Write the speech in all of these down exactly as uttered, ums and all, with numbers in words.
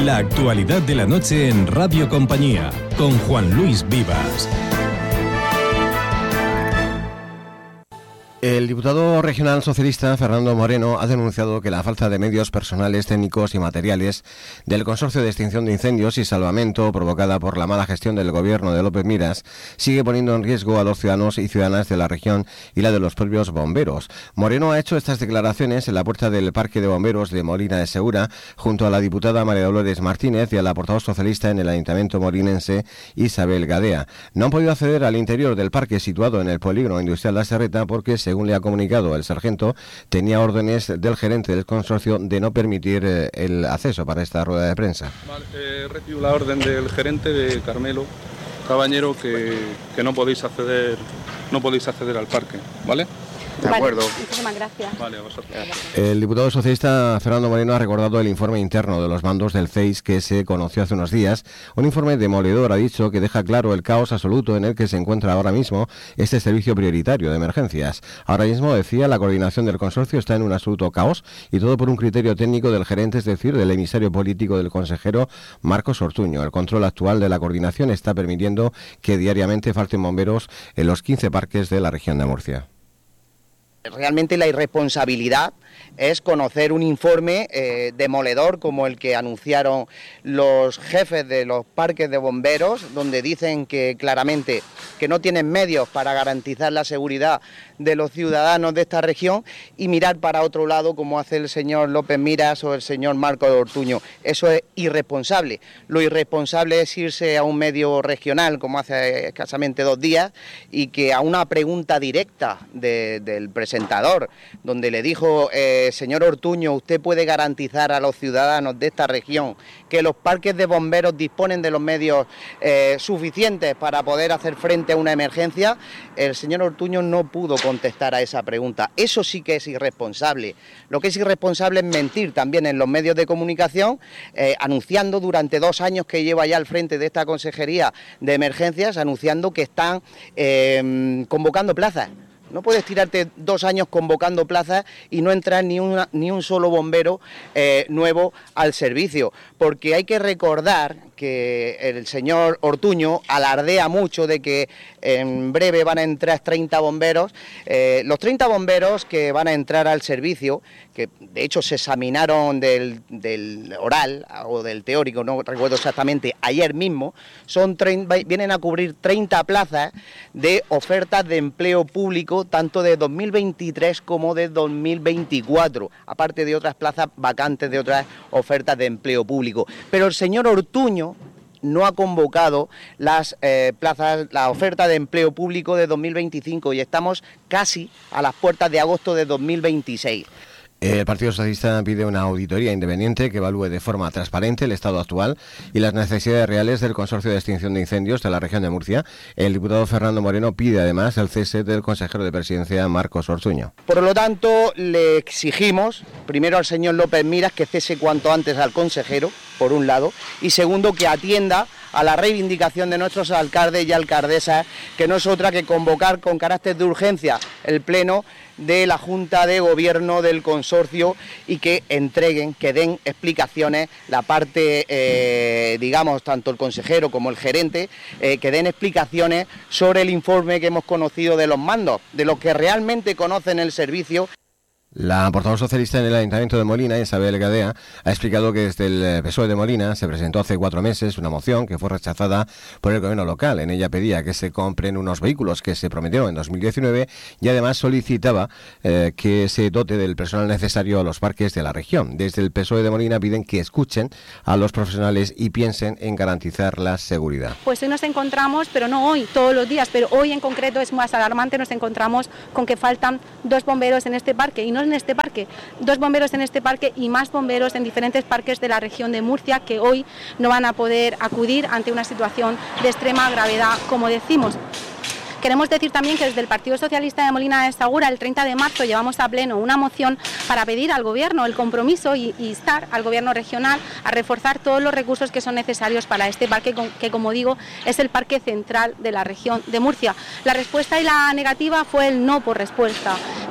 La actualidad de la noche en Radio Compañía, con Juan Luis Vivas. El diputado regional socialista Fernando Moreno ha denunciado que la falta de medios personales, técnicos y materiales del Consorcio de Extinción de Incendios y Salvamento, provocada por la mala gestión del gobierno de López Miras, sigue poniendo en riesgo a los ciudadanos y ciudadanas de la región y la de los propios bomberos. Moreno ha hecho estas declaraciones en la puerta del Parque de Bomberos de Molina de Segura, junto a la diputada María Dolores Martínez y a la portavoz socialista en el Ayuntamiento molinense, Isabel Gadea. No han podido acceder al interior del parque situado en el polígono industrial La Serreta porque se Según le ha comunicado el sargento, tenía órdenes del gerente del consorcio de no permitir eh, el acceso para esta rueda de prensa. Vale, eh, recibo la orden del gerente de Carmelo Cabañero que, que no podéis acceder, no podéis acceder al parque, ¿vale? De acuerdo. Vale, muchísimas gracias. Vale, a vosotros. El diputado socialista Fernando Moreno ha recordado el informe interno de los mandos del C E I S que se conoció hace unos días. Un informe demoledor, ha dicho, que deja claro el caos absoluto en el que se encuentra ahora mismo este servicio prioritario de emergencias. Ahora mismo, decía, la coordinación del consorcio está en un absoluto caos y todo por un criterio técnico del gerente, es decir, del emisario político del consejero Marcos Ortuño. El control actual de la coordinación está permitiendo que diariamente falten bomberos en los quince parques de la región de Murcia. Realmente la irresponsabilidad es conocer un informe eh, demoledor como el que anunciaron los jefes de los parques de bomberos, donde dicen que claramente que no tienen medios para garantizar la seguridad de los ciudadanos de esta región, y mirar para otro lado como hace el señor López Miras o el señor Marcos Ortuño. Eso es irresponsable. Lo irresponsable es irse a un medio regional como hace escasamente dos días y que a una pregunta directa de, del presentador, donde le dijo, eh, señor Ortuño, ¿usted puede garantizar a los ciudadanos de esta región que los parques de bomberos disponen de los medios eh, suficientes para poder hacer frente a una emergencia? El señor Ortuño no pudo contestar a esa pregunta. Eso sí que es irresponsable. Lo que es irresponsable es mentir también en los medios de comunicación, eh, anunciando durante dos años que lleva ya al frente de esta Consejería de Emergencias, anunciando que están eh, convocando plazas. No puedes tirarte dos años convocando plazas y no entrar ni, una, ni un solo bombero eh, nuevo al servicio, porque hay que recordar que el señor Ortuño alardea mucho de que en breve van a entrar treinta bomberos. Eh, los treinta bomberos que van a entrar al servicio, que de hecho se examinaron del, del oral o del teórico, no recuerdo exactamente, ayer mismo, son treinta, vienen a cubrir treinta plazas de ofertas de empleo público, tanto de dos mil veintitrés como de dos mil veinticuatro, aparte de otras plazas vacantes de otras ofertas de empleo público. Pero el señor Ortuño no ha convocado las eh, plazas, la oferta de empleo público de dos mil veinticinco y estamos casi a las puertas de agosto de dos mil veintiséis. El Partido Socialista pide una auditoría independiente que evalúe de forma transparente el estado actual y las necesidades reales del Consorcio de Extinción de Incendios de la región de Murcia. El diputado Fernando Moreno pide además el cese del consejero de Presidencia Marcos Ortuño. Por lo tanto, le exigimos primero al señor López Miras que cese cuanto antes al consejero, por un lado, y segundo, que atienda a la reivindicación de nuestros alcaldes y alcaldesas, que no es otra que convocar con carácter de urgencia el pleno de la Junta de Gobierno del consorcio y que entreguen, que den explicaciones, la parte, eh, digamos, tanto el consejero como el gerente, eh, que den explicaciones sobre el informe que hemos conocido de los mandos, de los que realmente conocen el servicio. La portavoz socialista en el Ayuntamiento de Molina, Isabel Gadea, ha explicado que desde el P S O E de Molina se presentó hace cuatro meses una moción que fue rechazada por el gobierno local. En ella pedía que se compren unos vehículos que se prometió en dos mil diecinueve y además solicitaba eh, que se dote del personal necesario a los parques de la región. Desde el P S O E de Molina piden que escuchen a los profesionales y piensen en garantizar la seguridad. Pues hoy nos encontramos, pero no hoy, todos los días, pero hoy en concreto es más alarmante, nos encontramos con que faltan dos bomberos en este parque y no en este parque, dos bomberos en este parque y más bomberos en diferentes parques de la región de Murcia que hoy no van a poder acudir ante una situación de extrema gravedad, como decimos. Queremos decir también que desde el Partido Socialista de Molina de Segura el treinta de marzo llevamos a pleno una moción para pedir al Gobierno el compromiso y, y instar al Gobierno regional a reforzar todos los recursos que son necesarios para este parque, que como digo es el parque central de la región de Murcia. La respuesta y la negativa fue el no por respuesta.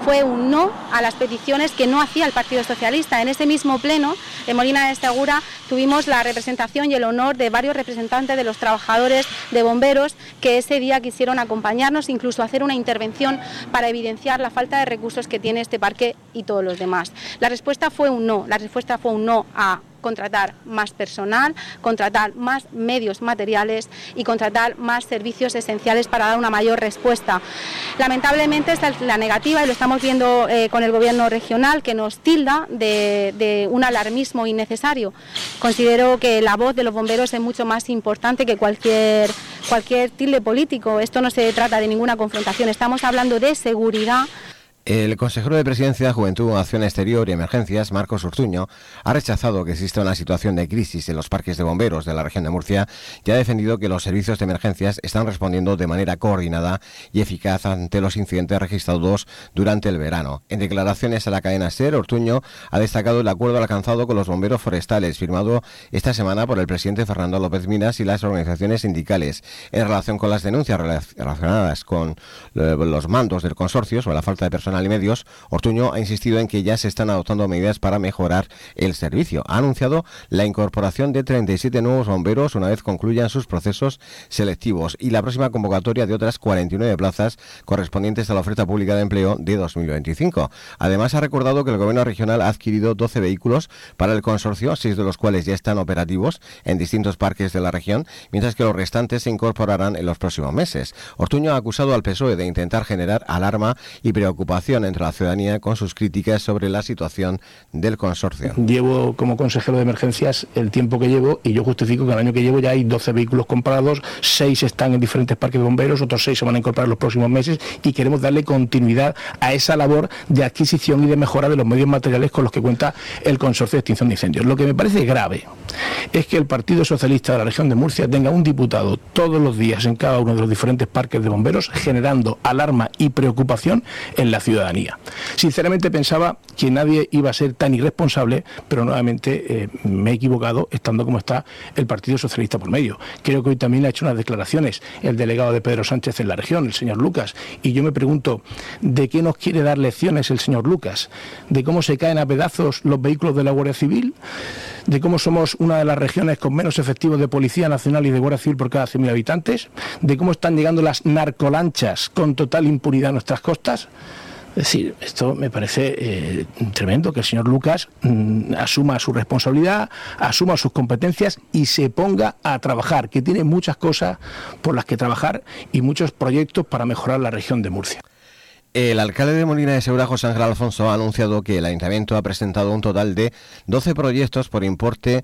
fue un no a las peticiones que no hacía el Partido Socialista. En ese mismo pleno, en Molina de Segura, tuvimos la representación y el honor de varios representantes de los trabajadores de bomberos que ese día quisieron acompañarnos, incluso hacer una intervención para evidenciar la falta de recursos que tiene este parque y todos los demás. La respuesta fue un no, la respuesta fue un no a contratar más personal, contratar más medios materiales y contratar más servicios esenciales para dar una mayor respuesta. Lamentablemente esta es la negativa y lo estamos viendo eh, con el gobierno regional, que nos tilda de, de un alarmismo innecesario. Considero que la voz de los bomberos es mucho más importante que cualquier, cualquier tilde político. Esto no se trata de ninguna confrontación, estamos hablando de seguridad. El consejero de Presidencia, Juventud, Acción Exterior y Emergencias, Marcos Ortuño, ha rechazado que exista una situación de crisis en los parques de bomberos de la región de Murcia y ha defendido que los servicios de emergencias están respondiendo de manera coordinada y eficaz ante los incidentes registrados durante el verano. En declaraciones a la cadena SER, Ortuño ha destacado el acuerdo alcanzado con los bomberos forestales, firmado esta semana por el presidente Fernando López Miras y las organizaciones sindicales, en relación con las denuncias relacionadas con los mandos del consorcio sobre la falta de personal y medios. Ortuño ha insistido en que ya se están adoptando medidas para mejorar el servicio. Ha anunciado la incorporación de treinta y siete nuevos bomberos una vez concluyan sus procesos selectivos y la próxima convocatoria de otras cuarenta y nueve plazas correspondientes a la oferta pública de empleo de dos mil veinticinco. Además, ha recordado que el gobierno regional ha adquirido doce vehículos para el consorcio, seis de los cuales ya están operativos en distintos parques de la región, mientras que los restantes se incorporarán en los próximos meses. Ortuño ha acusado al P S O E de intentar generar alarma y preocupación entre la ciudadanía con sus críticas sobre la situación del consorcio. Llevo como consejero de emergencias el tiempo que llevo y yo justifico que el año que llevo ya hay doce vehículos comprados, seis están en diferentes parques de bomberos, otros seis se van a incorporar en los próximos meses y queremos darle continuidad a esa labor de adquisición y de mejora de los medios materiales con los que cuenta el consorcio de extinción de incendios. Lo que me parece grave es que el Partido Socialista de la región de Murcia tenga un diputado todos los días en cada uno de los diferentes parques de bomberos generando alarma y preocupación en la ciudadanía. Sinceramente pensaba que nadie iba a ser tan irresponsable, pero nuevamente eh, me he equivocado estando como está el Partido Socialista por medio. Creo que hoy también ha hecho unas declaraciones el delegado de Pedro Sánchez en la región, el señor Lucas, y yo me pregunto, ¿de qué nos quiere dar lecciones el señor Lucas? ¿De cómo se caen a pedazos los vehículos de la Guardia Civil? ¿De cómo somos una de las regiones con menos efectivos de Policía Nacional y de Guardia Civil por cada cien mil habitantes? ¿De cómo están llegando las narcolanchas con total impunidad a nuestras costas? Es decir, esto me parece eh, tremendo, que el señor Lucas mmm, asuma su responsabilidad, asuma sus competencias y se ponga a trabajar, que tiene muchas cosas por las que trabajar y muchos proyectos para mejorar la región de Murcia. El alcalde de Molina de Segura, José Ángel Alfonso, ha anunciado que el ayuntamiento ha presentado un total de doce proyectos por importe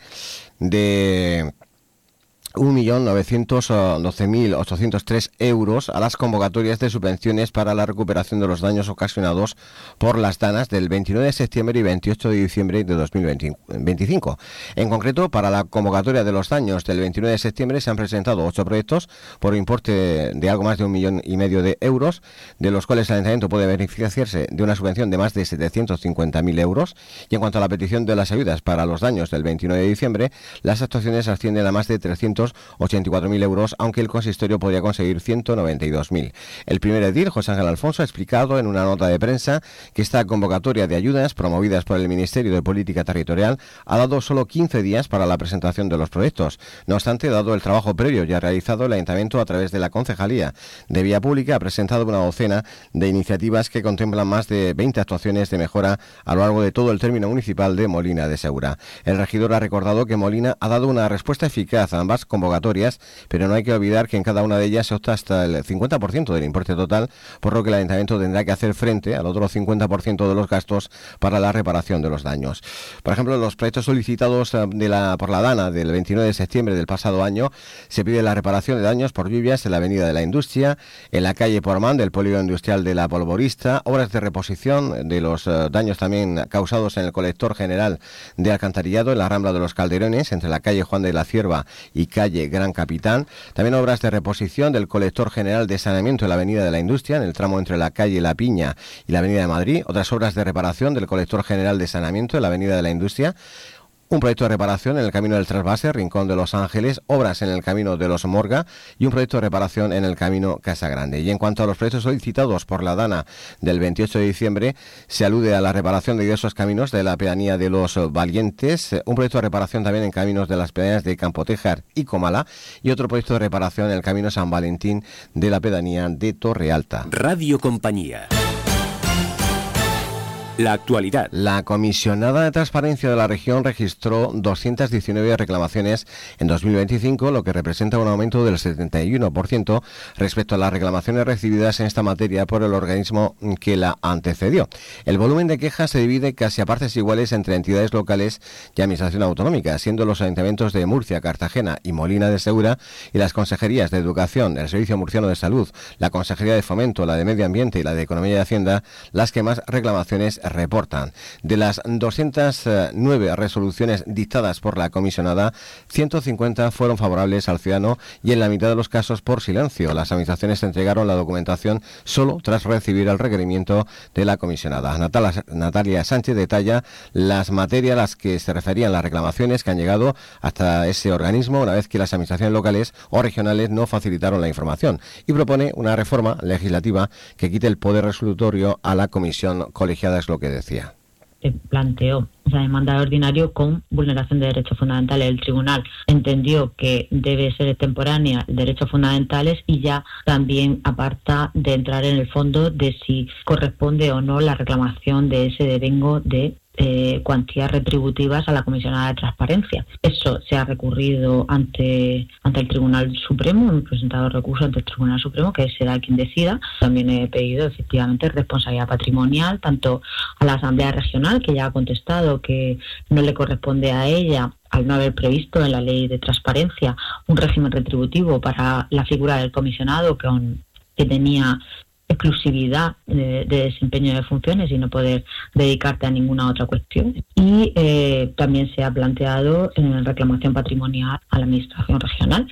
de un millón novecientos doce mil ochocientos tres euros a las convocatorias de subvenciones para la recuperación de los daños ocasionados por las danas del veintinueve de septiembre y veintiocho de diciembre de dos mil veinticinco. En concreto, para la convocatoria de los daños del veintinueve de septiembre se han presentado ocho proyectos por importe de algo más de un millón y medio de euros, de los cuales el ayuntamiento puede beneficiarse de una subvención de más de setecientos cincuenta mil euros. Y en cuanto a la petición de las ayudas para los daños del veintinueve de diciembre, las actuaciones ascienden a más de trescientos ochenta y cuatro mil euros, aunque el consistorio podría conseguir ciento noventa y dos mil. El primer edil, José Ángel Alfonso, ha explicado en una nota de prensa que esta convocatoria de ayudas promovidas por el Ministerio de Política Territorial ha dado solo quince días para la presentación de los proyectos. No obstante, dado el trabajo previo ya realizado, el Ayuntamiento, a través de la Concejalía de Vía Pública, ha presentado una docena de iniciativas que contemplan más de veinte actuaciones de mejora a lo largo de todo el término municipal de Molina de Segura. El regidor ha recordado que Molina ha dado una respuesta eficaz a ambas convocatorias, pero no hay que olvidar que en cada una de ellas se opta hasta el cincuenta por ciento del importe total, por lo que el Ayuntamiento tendrá que hacer frente al otro cincuenta por ciento de los gastos para la reparación de los daños. Por ejemplo, los proyectos solicitados de la, por la DANA del veintinueve de septiembre del pasado año, se pide la reparación de daños por lluvias en la Avenida de la Industria, en la calle Portmán del polígono industrial de la Polvorista, obras de reposición de los uh, daños también causados en el colector general de alcantarillado en la Rambla de los Calderones, entre la calle Juan de la Cierva y calle Gran Capitán. También obras de reposición del colector general de saneamiento en la Avenida de la Industria, en el tramo entre la calle La Piña y la Avenida de Madrid. Otras obras de reparación del colector general de saneamiento en la Avenida de la Industria. un proyecto de reparación en el camino del Trasvase, Rincón de los Ángeles, obras en el camino de los Morga y un proyecto de reparación en el camino Casa Grande. Y en cuanto a los proyectos solicitados por la Dana del veintiocho de diciembre, se alude a la reparación de diversos caminos de la pedanía de los Valientes, un proyecto de reparación también en caminos de las pedanías de Campotejar y Comala y otro proyecto de reparación en el camino San Valentín de la pedanía de Torre Alta. Radio Compañía. La actualidad. La comisionada de Transparencia de la región registró doscientas diecinueve reclamaciones en dos mil veinticinco, lo que representa un aumento del setenta y uno por ciento respecto a las reclamaciones recibidas en esta materia por el organismo que la antecedió. El volumen de quejas se divide casi a partes iguales entre entidades locales y administración autonómica, siendo los ayuntamientos de Murcia, Cartagena y Molina de Segura y las consejerías de Educación, el Servicio Murciano de Salud, la Consejería de Fomento, la de Medio Ambiente y la de Economía y Hacienda las que más reclamaciones reportan. De las doscientas nueve resoluciones dictadas por la comisionada, ciento cincuenta fueron favorables al ciudadano y en la mitad de los casos por silencio. Las administraciones entregaron la documentación solo tras recibir el requerimiento de la comisionada. Natalia, Natalia Sánchez detalla las materias a las que se referían las reclamaciones que han llegado hasta ese organismo una vez que las administraciones locales o regionales no facilitaron la información y propone una reforma legislativa que quite el poder resolutorio a la comisión colegiada, es lo que decía. Se planteó esa demanda de ordinario con vulneración de derechos fundamentales. El tribunal entendió que debe ser extemporánea derechos fundamentales y ya también aparta de entrar en el fondo de si corresponde o no la reclamación de ese devengo de Eh, cuantías retributivas a la comisionada de transparencia. Eso se ha recurrido ante ante el Tribunal Supremo, hemos presentado recurso ante el Tribunal Supremo, que será quien decida. También he pedido efectivamente responsabilidad patrimonial, tanto a la Asamblea Regional, que ya ha contestado que no le corresponde a ella, al no haber previsto en la ley de transparencia un régimen retributivo para la figura del comisionado que, on, que tenía exclusividad de, de desempeño de funciones y no poder dedicarte a ninguna otra cuestión. Y eh, también se ha planteado en reclamación patrimonial a la Administración Regional.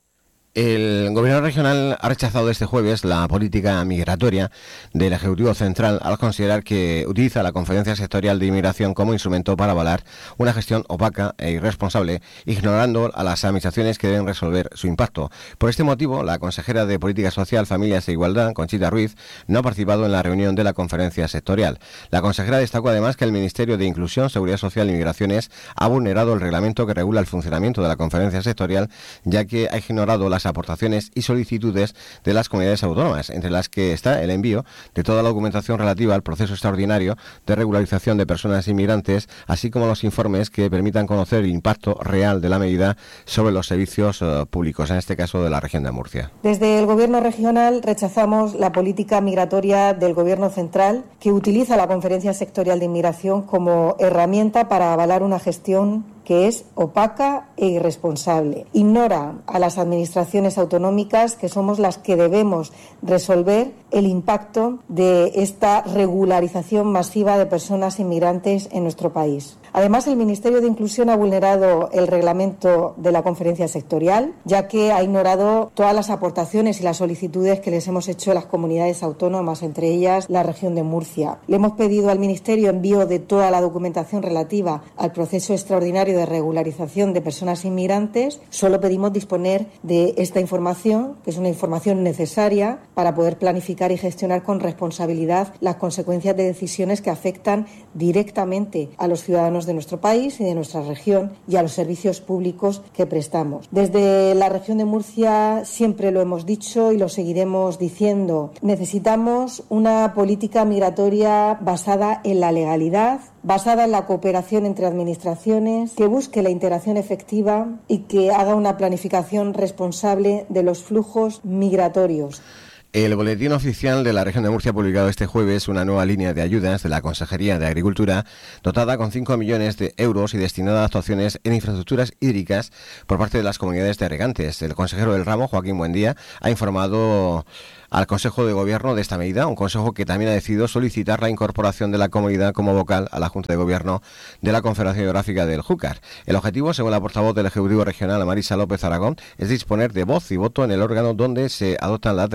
El Gobierno regional ha rechazado este jueves la política migratoria del Ejecutivo Central al considerar que utiliza la Conferencia Sectorial de Inmigración como instrumento para avalar una gestión opaca e irresponsable, ignorando a las administraciones que deben resolver su impacto. Por este motivo, la consejera de Política Social, Familias e Igualdad, Conchita Ruiz, no ha participado en la reunión de la Conferencia Sectorial. La consejera destacó además que el Ministerio de Inclusión, Seguridad Social y Migraciones ha vulnerado el reglamento que regula el funcionamiento de la Conferencia Sectorial, ya que ha ignorado las aportaciones y solicitudes de las comunidades autónomas, entre las que está el envío de toda la documentación relativa al proceso extraordinario de regularización de personas inmigrantes, así como los informes que permitan conocer el impacto real de la medida sobre los servicios uh, públicos, en este caso de la región de Murcia. Desde el Gobierno regional rechazamos la política migratoria del Gobierno central, que utiliza la Conferencia Sectorial de Inmigración como herramienta para avalar una gestión que es opaca e irresponsable. Ignora a las administraciones autonómicas, que somos las que debemos resolver el impacto de esta regularización masiva de personas inmigrantes en nuestro país. Además, el Ministerio de Inclusión ha vulnerado el reglamento de la Conferencia Sectorial, ya que ha ignorado todas las aportaciones y las solicitudes que les hemos hecho a las comunidades autónomas, entre ellas la región de Murcia. Le hemos pedido al Ministerio envío de toda la documentación relativa al proceso extraordinario de regularización de personas inmigrantes. Solo pedimos disponer de esta información, que es una información necesaria para poder planificar y gestionar con responsabilidad las consecuencias de decisiones que afectan directamente a los ciudadanos de nuestro país y de nuestra región y a los servicios públicos que prestamos. Desde la región de Murcia siempre lo hemos dicho y lo seguiremos diciendo. Necesitamos una política migratoria basada en la legalidad, basada en la cooperación entre administraciones, que busque la integración efectiva y que haga una planificación responsable de los flujos migratorios. El Boletín Oficial de la Región de Murcia ha publicado este jueves una nueva línea de ayudas de la Consejería de Agricultura, dotada con cinco millones de euros y destinada a actuaciones en infraestructuras hídricas por parte de las comunidades de regantes. El consejero del ramo, Joaquín Buendía, ha informado al Consejo de Gobierno de esta medida, un consejo que también ha decidido solicitar la incorporación de la comunidad como vocal a la Junta de Gobierno de la Confederación Hidrográfica del Júcar. El objetivo, según la portavoz del Ejecutivo Regional, Marisa López Aragón, es disponer de voz y voto en el órgano donde se adoptan las decisiones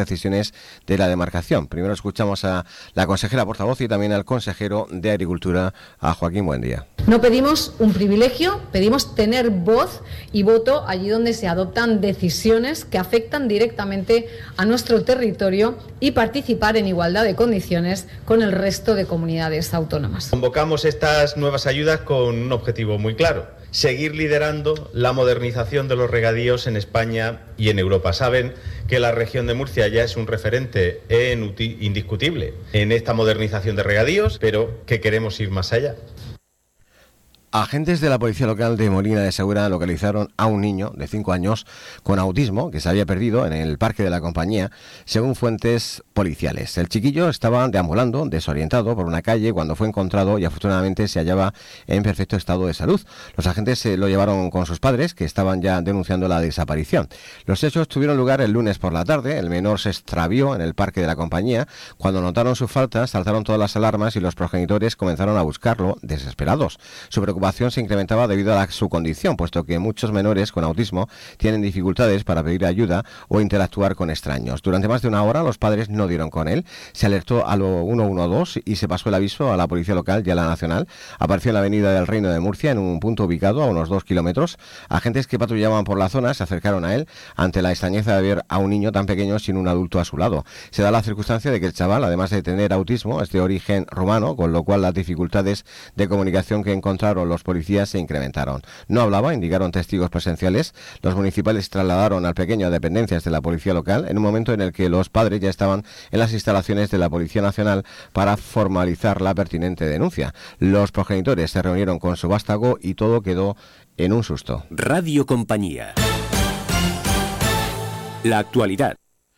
instalaciones de la demarcación. Primero escuchamos a la consejera portavoz y también al consejero de Agricultura, a Joaquín Buendía. No pedimos un privilegio, pedimos tener voz y voto allí donde se adoptan decisiones que afectan directamente a nuestro territorio y participar en igualdad de condiciones con el resto de comunidades autónomas. Convocamos estas nuevas ayudas con un objetivo muy claro: seguir liderando la modernización de los regadíos en España y en Europa. Saben que la región de Murcia ya es un referente en indiscutible en esta modernización de regadíos, pero que queremos ir más allá. Agentes de la Policía Local de Molina de Segura localizaron a un niño de cinco años con autismo que se había perdido en el parque de la compañía, según fuentes policiales. El chiquillo estaba deambulando, desorientado por una calle cuando fue encontrado y afortunadamente se hallaba en perfecto estado de salud. Los agentes se lo llevaron con sus padres, que estaban ya denunciando la desaparición. Los hechos tuvieron lugar el lunes por la tarde. El menor se extravió en el parque de la compañía. Cuando notaron su falta, saltaron todas las alarmas y los progenitores comenzaron a buscarlo desesperados. Su preocupación se incrementaba debido a la, su condición, puesto que muchos menores con autismo tienen dificultades para pedir ayuda o interactuar con extraños. Durante más de una hora los padres no dieron con él. Se alertó a lo uno uno dos y se pasó el aviso a la Policía Local y a la Nacional. Apareció en la avenida del Reino de Murcia, en un punto ubicado a unos dos kilómetros. Agentes que patrullaban por la zona se acercaron a él ante la extrañeza de ver a un niño tan pequeño sin un adulto a su lado. Se da la circunstancia de que el chaval, además de tener autismo, es de origen rumano, con lo cual las dificultades de comunicación que encontraron los policías se incrementaron. No hablaba, indicaron testigos presenciales. Los municipales trasladaron al pequeño a dependencias de la Policía Local en un momento en el que los padres ya estaban en las instalaciones de la Policía Nacional para formalizar la pertinente denuncia. Los progenitores se reunieron con su vástago y todo quedó en un susto. Radio Compañía. La actualidad.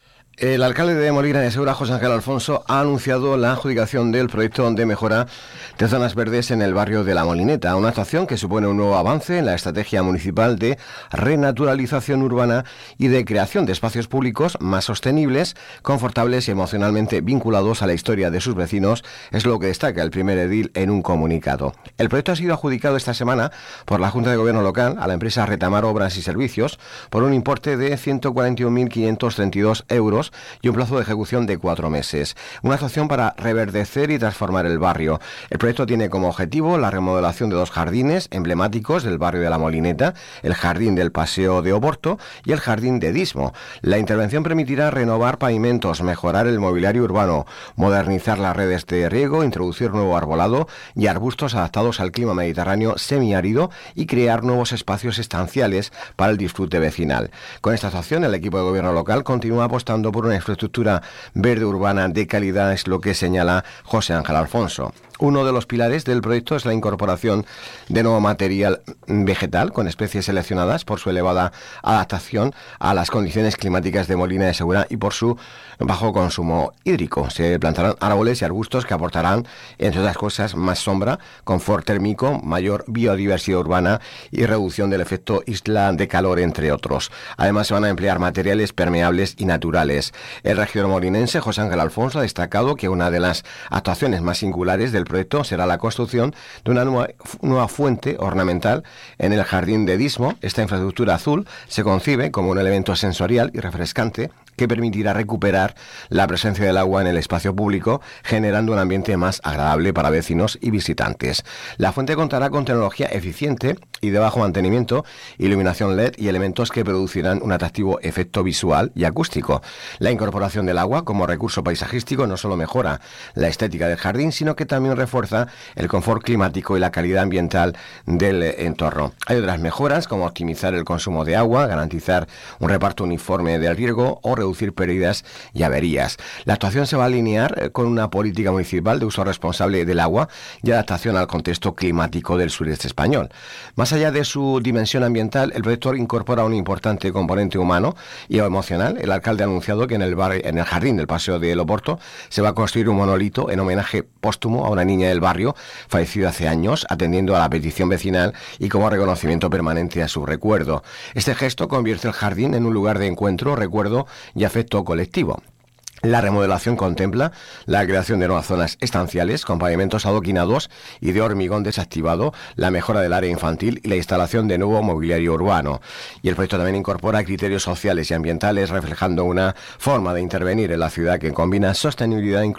El alcalde de Molina de Segura, José Ángel Alfonso, ha anunciado la adjudicación del proyecto de mejora de zonas verdes en el barrio de La Molineta, una actuación que supone un nuevo avance en la estrategia municipal de renaturalización urbana y de creación de espacios públicos más sostenibles, confortables y emocionalmente vinculados a la historia de sus vecinos, es lo que destaca el primer edil en un comunicado. El proyecto ha sido adjudicado esta semana por la Junta de Gobierno local a la empresa Retamar Obras y Servicios por un importe de ciento cuarenta y un mil quinientos treinta y dos euros y un plazo de ejecución de cuatro meses. Una actuación para reverdecer y transformar el barrio. El proyecto tiene como objetivo la remodelación de dos jardines emblemáticos del barrio de La Molineta, el jardín del Paseo de Oporto y el jardín de Dismo. La intervención permitirá renovar pavimentos, mejorar el mobiliario urbano, modernizar las redes de riego, introducir nuevo arbolado y arbustos adaptados al clima mediterráneo semiárido y crear nuevos espacios estanciales para el disfrute vecinal. Con esta actuación, el equipo de gobierno local continúa apostando por una infraestructura verde urbana de calidad, es lo que señala José Ángel Alfonso. Uno de los pilares del proyecto es la incorporación de nuevo material vegetal con especies seleccionadas por su elevada adaptación a las condiciones climáticas de Molina de Segura y por su bajo consumo hídrico. Se plantarán árboles y arbustos que aportarán, entre otras cosas, más sombra, confort térmico, mayor biodiversidad urbana y reducción del efecto isla de calor, entre otros. Además, se van a emplear materiales permeables y naturales. El regidor molinense, José Ángel Alfonso, ha destacado que una de las actuaciones más singulares del proyecto será la construcción de una nueva, nueva fuente ornamental en el jardín de Dismo. Esta infraestructura azul se concibe como un elemento sensorial y refrescante que permitirá recuperar la presencia del agua en el espacio público, generando un ambiente más agradable para vecinos y visitantes. La fuente contará con tecnología eficiente y de bajo mantenimiento, iluminación L E D y elementos que producirán un atractivo efecto visual y acústico. La incorporación del agua como recurso paisajístico no solo mejora la estética del jardín, sino que también refuerza el confort climático y la calidad ambiental del entorno. Hay otras mejoras como optimizar el consumo de agua, garantizar un reparto uniforme del riego o reducir pérdidas y averías. La actuación se va a alinear con una política municipal de uso responsable del agua y adaptación al contexto climático del sureste español. Más allá de su dimensión ambiental, el proyecto incorpora un importante componente humano y emocional. El alcalde ha anunciado que en el, bar, en el jardín del Paseo de Oporto se va a construir un monolito en homenaje póstumo a una niña del barrio fallecida hace años, atendiendo a la petición vecinal y como reconocimiento permanente a su recuerdo. Este gesto convierte el jardín en un lugar de encuentro, recuerdo y afecto colectivo. La remodelación contempla la creación de nuevas zonas estanciales con pavimentos adoquinados y de hormigón desactivado, la mejora del área infantil y la instalación de nuevo mobiliario urbano. Y el proyecto también incorpora criterios sociales y ambientales, reflejando una forma de intervenir en la ciudad que combina sostenibilidad,